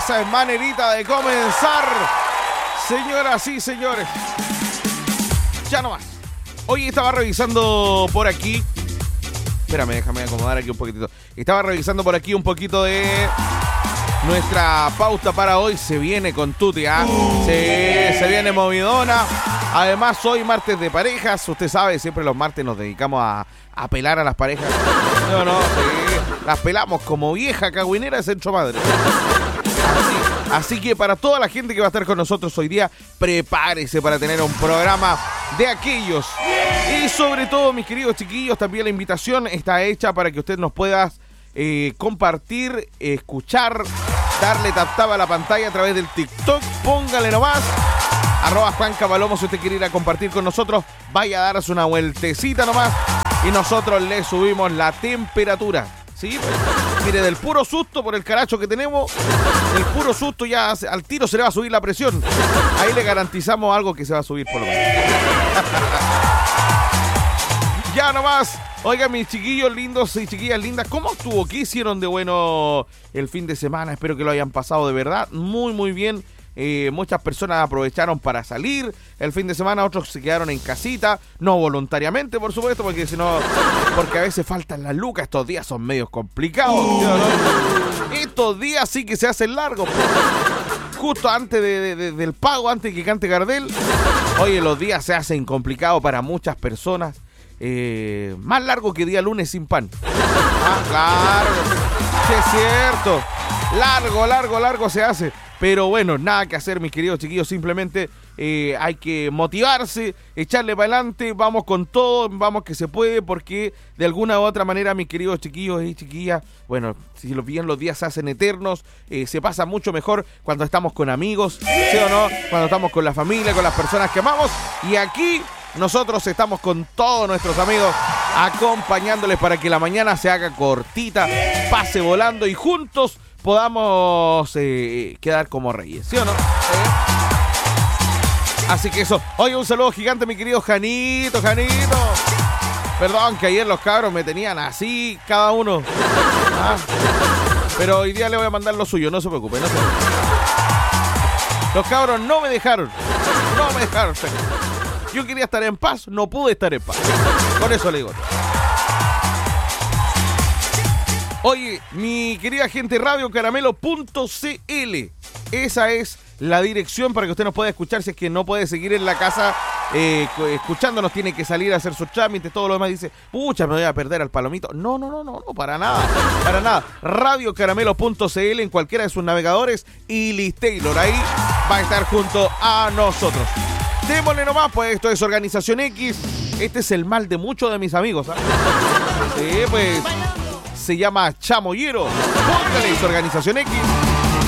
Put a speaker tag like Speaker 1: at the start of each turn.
Speaker 1: esa es manerita de comenzar. Señoras y señores, ya nomás. Hoy estaba revisando por aquí. Espérame, déjame acomodar aquí un poquitito. Estaba revisando por aquí un poquito de nuestra pauta para hoy. Se viene con tuti, ¿ah? Sí, se viene movidona. Además, hoy martes de parejas. Usted sabe, siempre los martes nos dedicamos a pelar a las parejas. No, sí, las pelamos como vieja cagüinera de Centro Madre. Así que para toda la gente que va a estar con nosotros hoy día, prepárese para tener un programa de aquellos. Y sobre todo, mis queridos chiquillos, también la invitación está hecha para que usted nos pueda compartir, escuchar, darle tap a la pantalla a través del TikTok. Póngale nomás @JuanCavalomo si usted quiere ir a compartir con nosotros. Vaya a darse una vueltecita nomás y nosotros le subimos la temperatura. ¿Sí? Mire, del puro susto por el caracho que tenemos, del puro susto ya al tiro se le va a subir la presión. Ahí le garantizamos algo que se va a subir por lo menos. Ya nomás. Oigan, mis chiquillos lindos y chiquillas lindas, ¿cómo estuvo? ¿Qué hicieron de bueno el fin de semana? Espero que lo hayan pasado de verdad muy, muy bien. Muchas personas aprovecharon para salir el fin de semana, otros se quedaron en casita, no voluntariamente, por supuesto, porque a veces faltan las lucas. Estos días son medios complicados, ¿no? Estos días sí que se hacen largos, justo antes del pago, antes que cante Gardel. Oye, los días se hacen complicados para muchas personas, más largo que día lunes sin pan. Claro, sí es cierto, largo se hace. Pero bueno, nada que hacer, mis queridos chiquillos, simplemente hay que motivarse, echarle para adelante, vamos con todo, vamos que se puede, porque de alguna u otra manera, mis queridos chiquillos y chiquillas, bueno, si bien los días se hacen eternos, se pasa mucho mejor cuando estamos con amigos, ¿sí o no? Cuando estamos con la familia, con las personas que amamos, y aquí nosotros estamos con todos nuestros amigos acompañándoles para que la mañana se haga cortita, pase volando y juntos podamos quedar como reyes, ¿sí o no? Así que eso. Oye, un saludo gigante, mi querido Janito. Perdón que ayer los cabros me tenían así, cada uno. Pero hoy día le voy a mandar lo suyo, no se preocupe. Los cabros no me dejaron. Yo quería estar en paz, no pude estar en paz. Por eso le digo. Oye, mi querida gente, radiocaramelo.cl. Esa es la dirección para que usted nos pueda escuchar. Si es que no puede seguir en la casa escuchándonos, tiene que salir a hacer sus trámites, todo lo demás. Dice, pucha, me voy a perder al palomito. No, para nada. Radiocaramelo.cl en cualquiera de sus navegadores y Liz Taylor ahí va a estar junto a nosotros. Démosle nomás, pues esto es Organización X. Este es el mal de muchos de mis amigos, ¿sabes? Sí, pues se llama Chamoyero. Póngale su Organización X